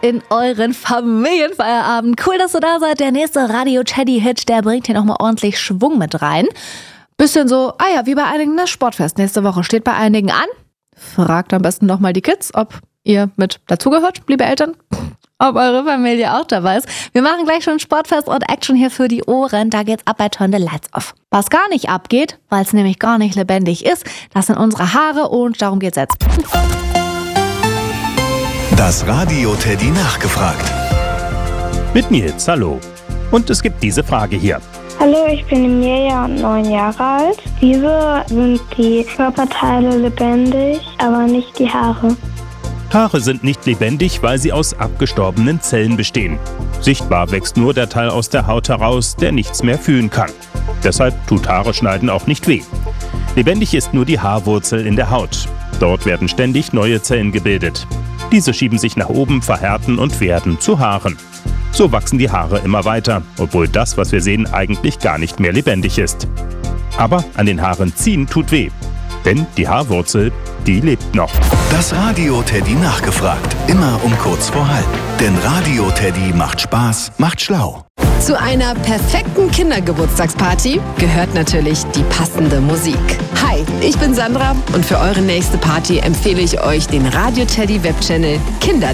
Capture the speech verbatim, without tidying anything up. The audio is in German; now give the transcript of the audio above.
in euren Familienfeierabend. Cool, dass ihr da seid. Der nächste Radio-Teddy-Hit, der bringt hier nochmal ordentlich Schwung mit rein. Bisschen so, ah ja, wie bei einigen, das Sportfest nächste Woche steht bei einigen an. Fragt am besten nochmal die Kids, ob ihr mit dazugehört, liebe Eltern. Ob eure Familie auch dabei ist. Wir machen gleich schon Sportfest und Action hier für die Ohren. Da geht's ab bei Turn the Lights Off. Was gar nicht abgeht, weil es nämlich gar nicht lebendig ist, das sind unsere Haare und darum geht's jetzt. Das Radio-Teddy nachgefragt. Mit Nils, hallo. Und es gibt diese Frage hier. Hallo, ich bin Emilia und neun Jahre alt. Wieso sind die Körperteile lebendig, aber nicht die Haare? Haare sind nicht lebendig, weil sie aus abgestorbenen Zellen bestehen. Sichtbar wächst nur der Teil aus der Haut heraus, der nichts mehr fühlen kann. Deshalb tut Haare schneiden auch nicht weh. Lebendig ist nur die Haarwurzel in der Haut. Dort werden ständig neue Zellen gebildet. Diese schieben sich nach oben, verhärten und werden zu Haaren. So wachsen die Haare immer weiter, obwohl das, was wir sehen, eigentlich gar nicht mehr lebendig ist. Aber an den Haaren ziehen tut weh. Denn die Haarwurzel, die lebt noch. Das Radio-Teddy nachgefragt. Immer um kurz vor halb. Denn Radio-Teddy macht Spaß, macht schlau. Zu einer perfekten Kindergeburtstagsparty gehört natürlich die passende Musik. Hi, ich bin Sandra und für eure nächste Party empfehle ich euch den Radio-Teddy Webchannel Kinder